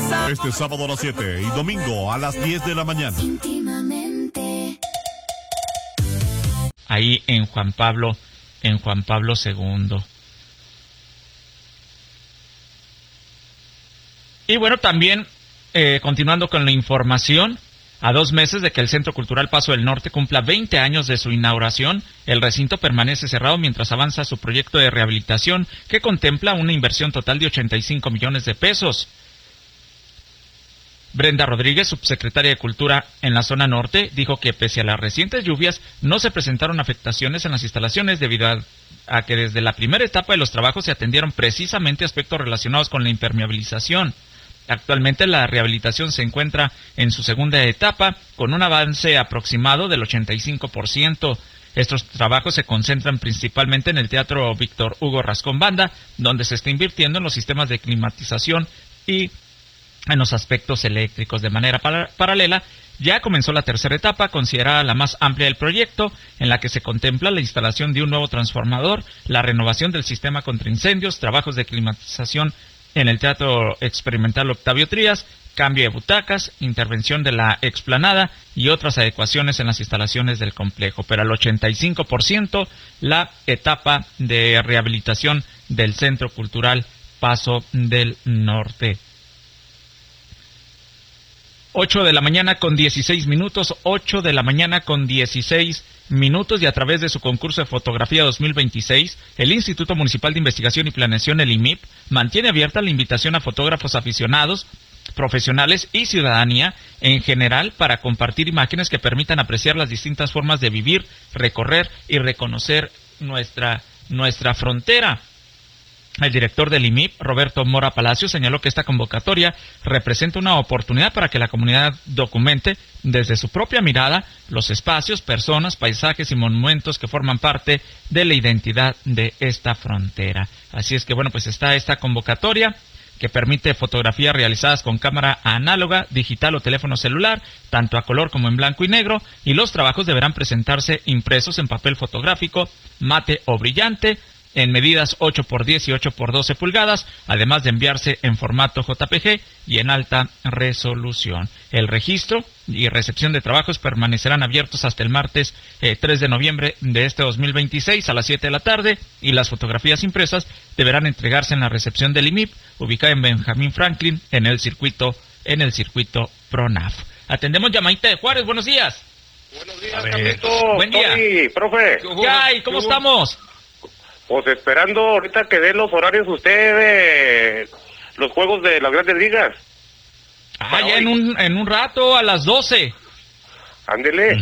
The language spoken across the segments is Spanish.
Este sábado a las 7 y domingo a las 10 de la mañana. Ahí en Juan Pablo II. Y bueno, también continuando con la información, a 2 meses de que el Centro Cultural Paso del Norte cumpla 20 años de su inauguración, el recinto permanece cerrado mientras avanza su proyecto de rehabilitación que contempla una inversión total de 85 millones de pesos. Brenda Rodríguez, subsecretaria de Cultura en la zona norte, dijo que pese a las recientes lluvias no se presentaron afectaciones en las instalaciones debido a que desde la primera etapa de los trabajos se atendieron precisamente aspectos relacionados con la impermeabilización. Actualmente la rehabilitación se encuentra en su segunda etapa con un avance aproximado del 85%. Estos trabajos se concentran principalmente en el Teatro Víctor Hugo Rascón Banda, donde se está invirtiendo en los sistemas de climatización y en los aspectos eléctricos. De manera paralela, ya comenzó la tercera etapa, considerada la más amplia del proyecto, en la que se contempla la instalación de un nuevo transformador, la renovación del sistema contra incendios, trabajos de climatización en el Teatro Experimental Octavio Trías, cambio de butacas, intervención de la explanada y otras adecuaciones en las instalaciones del complejo. Pero al 85% la etapa de rehabilitación del Centro Cultural Paso del Norte. 8 de la mañana con 16 minutos, 8 de la mañana con 16 minutos, y a través de su concurso de fotografía 2026, el Instituto Municipal de Investigación y Planeación, el IMIP, mantiene abierta la invitación a fotógrafos aficionados, profesionales y ciudadanía en general para compartir imágenes que permitan apreciar las distintas formas de vivir, recorrer y reconocer nuestra frontera. El director del IMIP, Roberto Mora Palacio, señaló que esta convocatoria representa una oportunidad para que la comunidad documente desde su propia mirada los espacios, personas, paisajes y monumentos que forman parte de la identidad de esta frontera. Así es que, bueno, pues está esta convocatoria que permite fotografías realizadas con cámara análoga, digital o teléfono celular, tanto a color como en blanco y negro, y los trabajos deberán presentarse impresos en papel fotográfico, mate o brillante, en medidas 8x10 y 8x12 pulgadas, además de enviarse en formato JPG y en alta resolución. El registro y recepción de trabajos permanecerán abiertos hasta el martes 3 de noviembre de este 2026 a las 7 de la tarde, y las fotografías impresas deberán entregarse en la recepción del IMIP, ubicada en Benjamín Franklin, en el circuito PRONAF. Atendemos llamadita de Juárez, buenos días. Buenos días, Carlito. Buen día. Tony, profe. ¿Qué hay? ¿Cómo estamos? Pues esperando ahorita que den los horarios usted de los juegos de las Grandes Ligas. Ah, ya en un rato, a las 12. Ándele.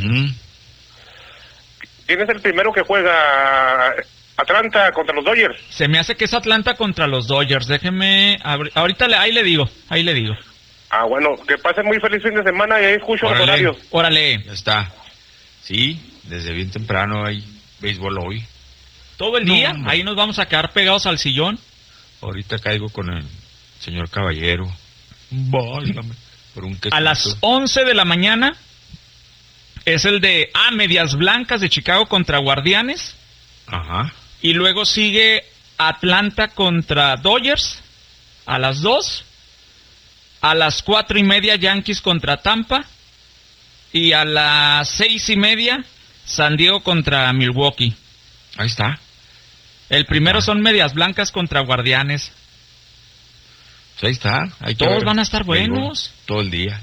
¿Quién es el primero que juega? Atlanta contra los Dodgers. Se me hace que es Atlanta contra los Dodgers. Déjeme, ahorita ahí le digo. Ah, bueno, que pasen muy feliz fin de semana y ahí escucho los horarios. Órale. Ya está. Sí, desde bien temprano hay béisbol hoy. Todo el día, No, ahí nos vamos a quedar pegados al sillón. Ahorita caigo con el señor Caballero. Válgame, por un quesito. A las 11 de la mañana es el de Medias Blancas de Chicago contra Guardianes. Ajá. Y luego sigue Atlanta contra Dodgers a las 2. A las 4:30 Yankees contra Tampa. Y a las 6:30 San Diego contra Milwaukee. Ahí está. El primero son Medias Blancas contra Guardianes. Pues ahí está. Hay que Todos ver van a estar béisbol buenos. todo el día.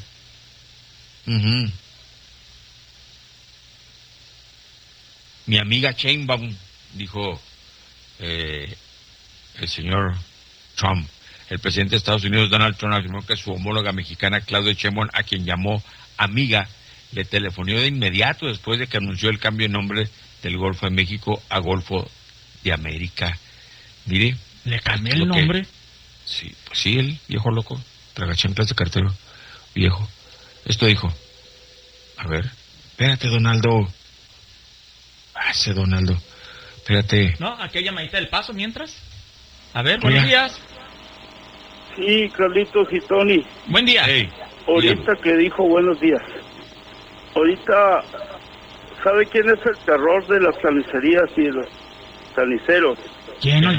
Mi amiga Sheinbaum, dijo el señor Trump. El presidente de Estados Unidos, Donald Trump, afirmó que su homóloga mexicana, Claudia Sheinbaum, a quien llamó amiga, le telefonió de inmediato después de que anunció el cambio de nombre del Golfo de México a Golfo de América. Mire. ¿Le cambié el nombre? Sí, pues sí, el viejo loco, tragachanclas de cartero, viejo. Esto dijo. A ver, espérate, Donaldo. Ese Donaldo. Espérate. No, aquí hay llamadita del Paso mientras. A ver, buenos días. Sí, Carlitos y Tony. Buen día. Hey, Ahorita bien. que dijo buenos días. Ahorita, ¿sabe quién es el terror de las carnicerías y de los carniceros? ¿Quién?